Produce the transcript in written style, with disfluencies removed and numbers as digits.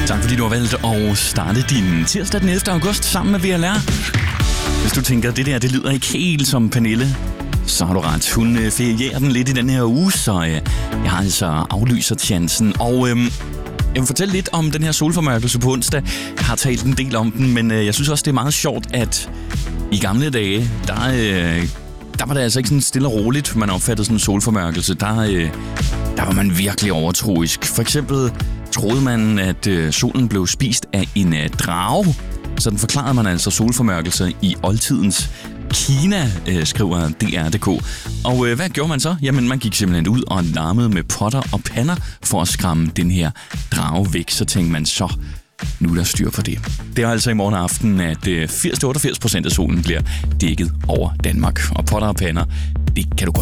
Tak fordi du har valgt at starte din tirsdag den 11. august sammen med VLR. Hvis du tænker, det der det lyder ikke helt som Pernille, så har du ret. Hun ferierer den lidt i den her uge, så jeg har altså aflyser chancen. Og jeg vil fortælle lidt om den her solformørkelse på onsdag. Jeg har talt en del om den, men jeg synes også, det er meget sjovt, at i gamle dage, der var det altså ikke sådan stille og roligt, man opfattede sådan en solformørkelse. Der var man virkelig overtroisk. For eksempel troede man, at solen blev spist af en drage. Sådan forklarede man altså solformørkelser i oldtidens Kina, skriver DR.dk. Og hvad gjorde man så? Jamen, man gik simpelthen ud og larmede med potter og pander for at skræmme den her drage væk. Så tænkte man så, nu er der styr på det. Det er altså i morgen aften, at 80-88% af solen bliver dækket over Danmark. Og potter og pander, det kan du godt